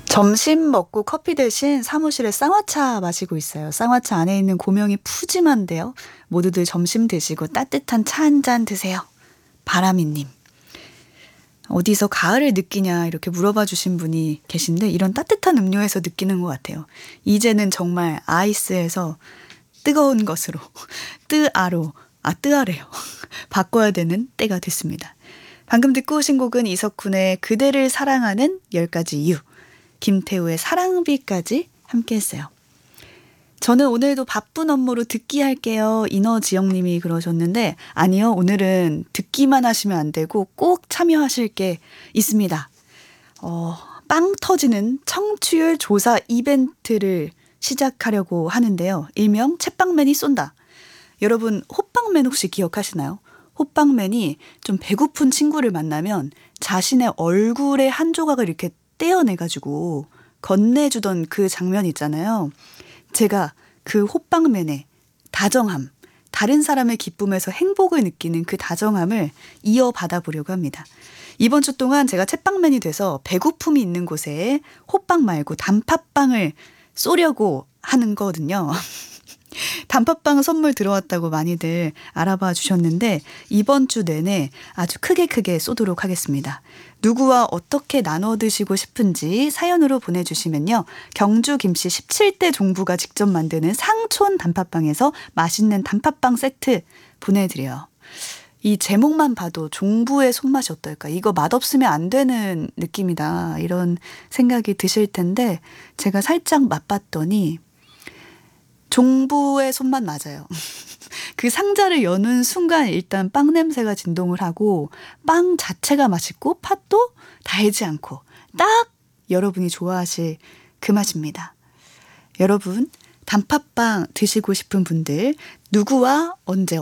점심 먹고 커피 대신 사무실에 쌍화차 마시고 있어요. 쌍화차 안에 있는 고명이 푸짐한데요. 모두들 점심 드시고 따뜻한 차 한 잔 드세요. 바람이님. 어디서 가을을 느끼냐 이렇게 물어봐 주신 분이 계신데 이런 따뜻한 음료에서 느끼는 것 같아요. 이제는 정말 아이스에서 뜨거운 것으로 뜨아래요. 바꿔야 되는 때가 됐습니다. 방금 듣고 오신 곡은 이석훈의 그대를 사랑하는 10가지 이유, 김태우의 사랑비까지 함께 했어요. 저는 오늘도 바쁜 업무로 듣기 할게요. 인어지영님이 그러셨는데 아니요. 오늘은 듣기만 하시면 안 되고 꼭 참여하실 게 있습니다. 빵 터지는 청취율 조사 이벤트를 시작하려고 하는데요. 일명 챗빵맨이 쏜다. 여러분 호빵맨 혹시 기억하시나요? 호빵맨이 좀 배고픈 친구를 만나면 자신의 얼굴의 한 조각을 이렇게 떼어내가지고 건네주던 그 장면 있잖아요. 제가 그 호빵맨의 다정함, 다른 사람의 기쁨에서 행복을 느끼는 그 다정함을 이어받아 보려고 합니다. 이번 주 동안 제가 챗빵맨이 돼서 배고픔이 있는 곳에 호빵 말고 단팥빵을 쏘려고 하는 거거든요. 단팥빵 선물 들어왔다고 많이들 알아봐 주셨는데 이번 주 내내 아주 크게 쏘도록 하겠습니다. 누구와 어떻게 나눠 드시고 싶은지 사연으로 보내주시면요. 경주 김씨 17대 종부가 직접 만드는 상촌 단팥빵에서 맛있는 단팥빵 세트 보내드려요. 이 제목만 봐도 종부의 손맛이 어떨까? 이거 맛없으면 안 되는 느낌이다. 이런 생각이 드실 텐데 제가 살짝 맛봤더니 종부의 손맛 맞아요. 그 상자를 여는 순간 일단 빵 냄새가 진동을 하고 빵 자체가 맛있고 팥도 달지 않고 딱 여러분이 좋아하실 그 맛입니다. 여러분 단팥빵 드시고 싶은 분들 누구와 언제